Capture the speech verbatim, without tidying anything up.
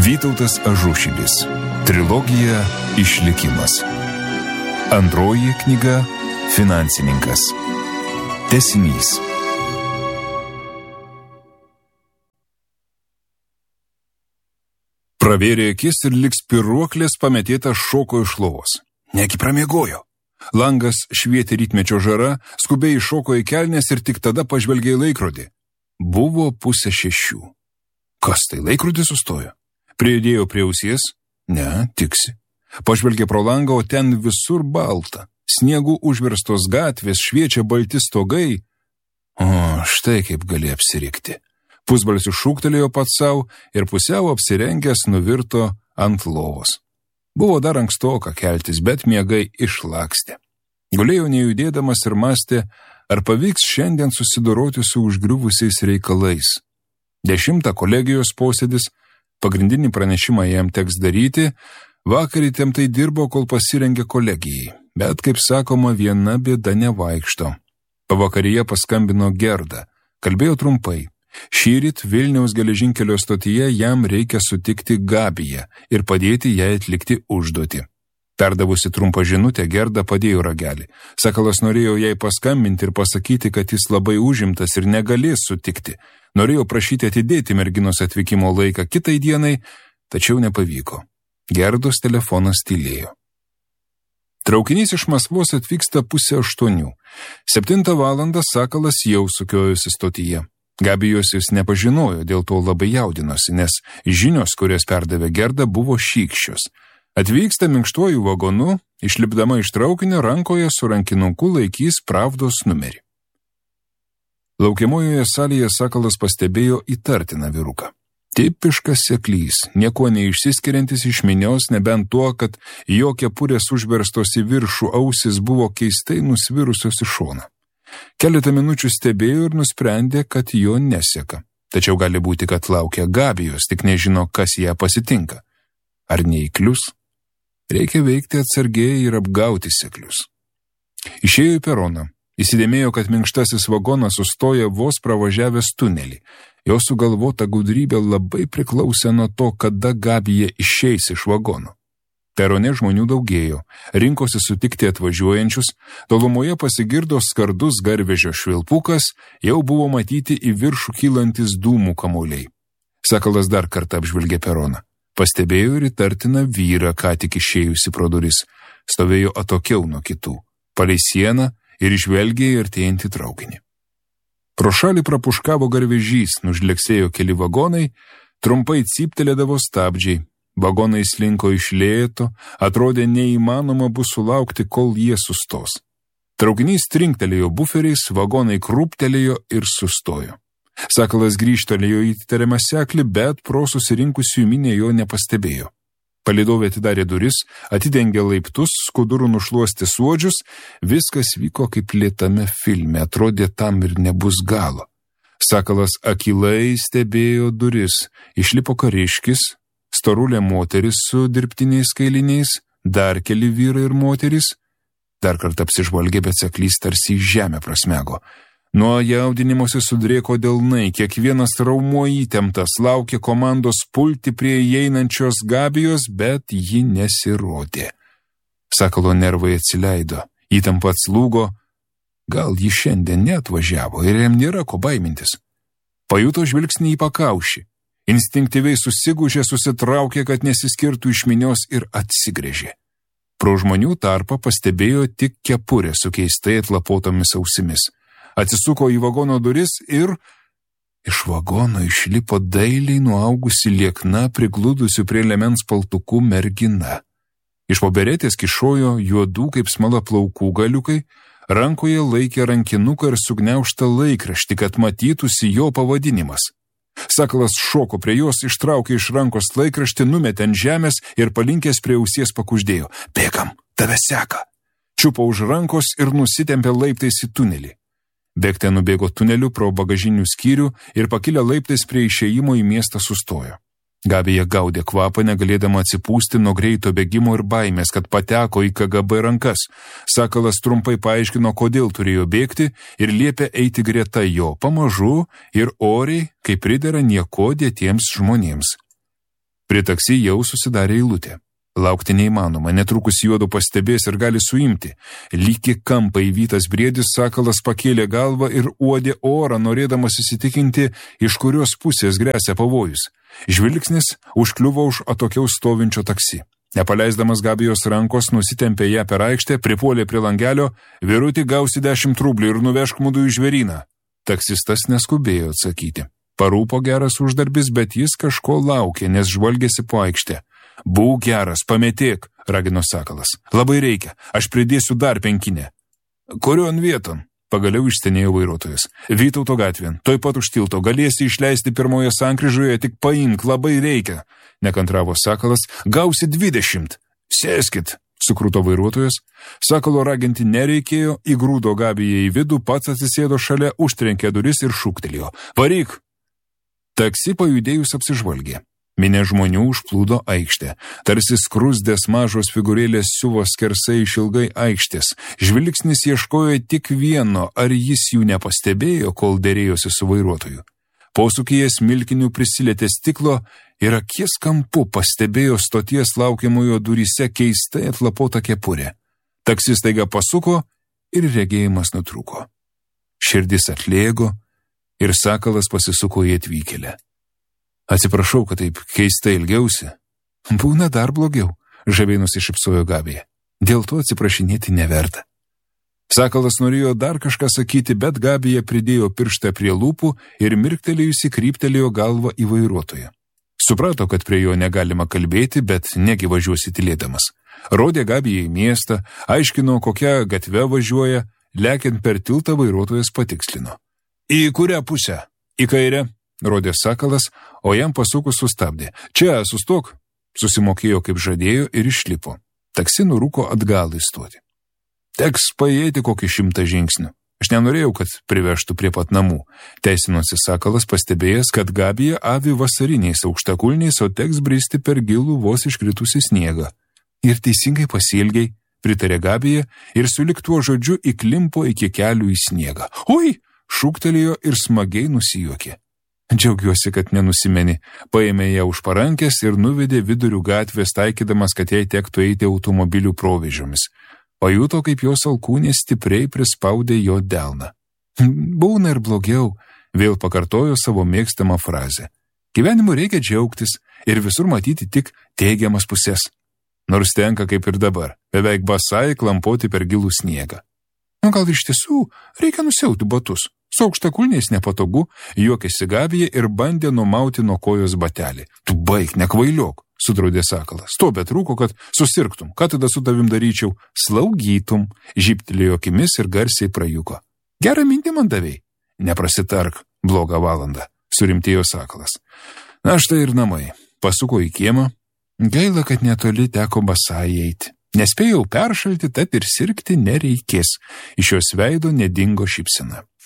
Vytautas Ažušilis. Trilogija Išlikimas. Antroji knyga Finansininkas. Tęsinys. Pravėrė akis ir lyg spiruoklės pametėtas šoko iš lovos. Negi pramiegojo. Langas švietė rytmečio žara, skubiai iššoko į kelnes ir tik tada pažvelgė į laikrodį. Buvo pusė šešių. Kas tai, laikrodis sustojo? Priėdėjo prie ausies? Ne, tiksi. Pažvelgė pro langą, o ten visur balta. Sniegų užverstos gatvės, šviečia balti stogai. O, štai kaip gali apsirikti. Pusbalsiu šūktelėjo pats savo ir pusiau apsirengęs nuvirto ant lovos. Buvo dar ankstoka keltis, bet miegai išlakstė. Gulėjo nejudėdamas ir mąstė, ar pavyks šiandien susidoroti su užgriuvusiais reikalais. Dešimtą kolegijos posėdis, pagrindinį pranešimą jam teks daryti, vakar įtemptai dirbo, kol pasirengė kolegijai, bet, kaip sakoma, viena bėda nevaikšto. Pavakaryje paskambino Gerda, kalbėjo trumpai. Šįryt Vilniaus geležinkelio stotyje jam reikia sutikti Gabiją ir padėti jai atlikti užduotį. Perdavusi trumpą žinutę, Gerda padėjo ragelį. Sakalas norėjo jai paskambinti ir pasakyti, kad jis labai užimtas ir negalės sutikti. Norėjo prašyti atidėti merginos atvykimo laiką kitai dienai, tačiau nepavyko. Gerdos telefonas tylėjo. Traukinys iš Maskvos atvyksta pusę aštuonių. Septintą valandą Sakalas jau sukiojosi stotyje. Gabijos jis nepažinojo, dėl to labai jaudinosi, nes žinios, kurias perdavė Gerda, buvo šykščios. Atvyksta minkštuoju vagonu, išlipdama iš traukinio rankoje su rankinuku laikys Pravdos numerį. Laukiamojoje salėje Sakalas pastebėjo įtartiną vyruką. Tipiškas seklys, nieko neišsiskiriantis iš minios, nebent tuo, kad jo kepurės užverstos į viršų ausis buvo keistai nusvirusios į šoną. Keletą minučių stebėjo ir nusprendė, kad jo neseka. Tačiau gali būti, kad laukia Gabijos, tik nežino, kas ją pasitinka. Ar neįklius? Reikia veikti atsargiai ir apgauti seklius. Išėjo į peroną. Įsidėmėjo, kad minkštasis vagonas sustoja vos pravažiavęs tunelį. Jo sugalvota gudrybė labai priklausė nuo to, kada Gabija išeis iš vagono. Perone žmonių daugėjo, rinkosi sutikti atvažiuojančius, tolumoje pasigirdo skardus garvežio švilpukas, jau buvo matyti į viršų kylantis dūmų kamuoliai. Sakalas dar kartą apžvelgė peroną. Pastebėjo ir įtartiną vyrą, ką tik išėjusi pro duris. Stovėjo atokiau nuo kitų, palei sieną ir žvelgė į artėjantį traukinį. Pro šalį prapuškavo garvežys, nužleksėjo keli vagonai, trumpai cyptelėdavo stabdžiai. Vagonai slinko iš lėto, atrodė neįmanoma bus sulaukti, kol jie sustos. Traukinys trinktelėjo buferiais, vagonai krūptelėjo ir sustojo. Sakalas grįžtelėjo į įtariamą seklį, bet pro susirinkusių minę jo nepastebėjo. Palydovė atidarė duris, atidengė laiptus, skudurų nušluosti suodžius, viskas vyko kaip lėtame filme, atrodė tam ir nebus galo. Sakalas akylai stebėjo duris, išlipo kariškis, storulė moteris su dirbtiniais kailiniais, dar keli vyrai ir moteris. Dar kartą apsižvalgė, bet seklys tarsi į žemę prasmego. Nuo jaudinimosi sudrėko delnai, kiekvienas raumuo įtemptas, laukė komandos pulti prie įeinančios Gabijos, bet ji nesirodė. Sakalo nervai atsileido, įtampa atslūgo, gal ji šiandien neatvažiavo ir jam nėra ko baimintis. Pajuto žvilgsnį į pakaušį. Instinktyviai susigūžė, susitraukė, kad nesiskirtų iš minios ir atsigręžė. Pro žmonių tarpą pastebėjo tik kepurę su keistai atlapotomis ausimis. Atsisuko į vagono duris ir iš vagono išlipo dailiai nuaugusi liekna, prigludusi prie liemens paltukų mergina. Iš po beretės kišojo juodų kaip smala plaukų galiukai, rankoje laikė rankinuką ir sugniaužtą laikraštį, kad matytųsi jo pavadinimas. Sakalas šoko prie jos, ištraukė iš rankos laikraštį, numetė ant žemės ir palinkęs prie ausies pakuždėjo. Bėgam, tave seka. Čiupo už rankos ir nusitempė laiptais į tunelį. Bėgte nubėgo tuneliu pro bagažinių skyrių ir pakilę laiptais prie išėjimo į miestą sustojo. Gabija gaudė kvapą, negalėdama atsipūsti nuo greito bėgimo ir baimės, kad pateko į K G B rankas. Sakalas trumpai paaiškino, kodėl turėjo bėgti ir liepė eiti greta jo pamažu ir oriai, kaip pridera nieko dėtiems žmonėms. Prie taksi jau susidarė eilutė. Laukti neįmanoma, netrukus juodu pastebės ir gali suimti. Lyg į kampą įvytas briedis Sakalas pakėlė galvą ir uodė orą, norėdamas įsitikinti, iš kurios pusės gresia pavojus. Žvilgsnis užkliuvo už atokiau stovinčio taksi. Nepaleisdamas Gabijos rankos, nusitempė ją per aikštę, pripuolė prie langelio, vyrutį gausi dešimt rublių ir nuvežk mudu į žvėryną. Taksistas neskubėjo atsakyti. Parūpo geras uždarbis, bet jis kažko laukė, nes žvalgėsi po aikštę. Būk geras, pametėk, ragino Sakalas. Labai reikia, aš pridėsiu dar penkinę. Kurion vieton? Pagaliau išstenėjo vairuotojas. Vytauto gatvėn, toj pat už tilto, galėsi išleisti pirmoje sankryžoje, tik paimk, labai reikia. Nekantravo Sakalas, gausi dvidešimt. Sėskit, sukruto vairuotojas. Sakalo raginti nereikėjo, įgrūdo Gabiją į vidų, pats atsisėdo šalia, užtrenkė duris ir šūktelėjo. Varyk! Taksi pajudėjus apsižvalgė. Minė žmonių užplūdo aikštę. Tarsi skrusdės mažos figūrėlės siuvo skersai išilgai aikštės. Žvilgsnis ieškojo tik vieno, ar jis jų nepastebėjo, kol derėjosi su vairuotoju. Posūkyje smilkinių prisilietė stiklo ir akies kampu pastebėjo stoties laukiamojo duryse keistai atlapotą kepurę. Taksis staiga pasuko ir regėjimas nutrūko. Širdis atlėgo ir Sakalas pasisuko į atvykėlę. Atsiprašau, kad taip keistai ilgiausi. Būna dar blogiau, žaviai nusišypsojo Gabija. Dėl to atsiprašinėti neverta. Sakalas norėjo dar kažką sakyti, bet Gabija pridėjo pirštą prie lūpų ir mirktelėjusi kryptelėjo galvą į vairuotoją. Suprato, kad prie jo negalima kalbėti, bet negi važiuosi tylėdamas. Rodė Gabijai miestą, aiškino, kokią gatvę važiuoja, lekiant per tiltą vairuotojas patikslino. Į kurią pusę? Į kairę? Rodė Sakalas, o jam pasukus sustabdė. Čia, sustok, susimokėjo kaip žadėjo ir išlipo. Taksi nurūko atgal į stotį. Teks paėti kokį šimtą žingsnių. Aš nenorėjau, kad privežtų prie pat namų. Teisinosi Sakalas, pastebėjęs, kad Gabija avi vasariniais aukštakulniais, o teks bristi per gilų vos iškritusi sniegą. Ir teisingai pasielgiai, pritarė Gabija ir sulig tuo žodžiu įklimpo iki kelių į sniegą. Oi! Šūktelėjo ir smagiai nusijuokė. Džiaugiuosi, kad nenusimeni. Paėmė ją už parankės ir nuvedė vidurių gatvės, taikydamas, kad jai tektų eiti automobilių provežiomis. Pajuto, kaip jos alkūnė stipriai prispaudė jo delną. Būna ir blogiau, vėl pakartojo savo mėgstamą frazę. Gyvenimu reikia džiaugtis ir visur matyti tik teigiamas pusės. Nors tenka kaip ir dabar, beveik basai klampoti per gilų sniegą. O gal iš tiesų reikia nusiauti batus? Su aukštakulniais nepatogu, juokėsi Gabija ir bandė numauti nuo kojos batelį. Tu baik, nekvailiok, sudraudė Sakalas. To betrūko, kad susirgtum. Ką tada su tavim daryčiau? Slaugytum, žybtelėjo akimis ir garsiai prajuko. Gerą mintį man davei. Neprasitark, blogą valandą, surimtėjo Sakalas. Na štai ir namai. Pasuko į kiemą. Gaila, kad netoli teko basai eiti. Nespėjau peršalti, tad ir sirgti nereikės. Iš jos veido nedingo šypsena.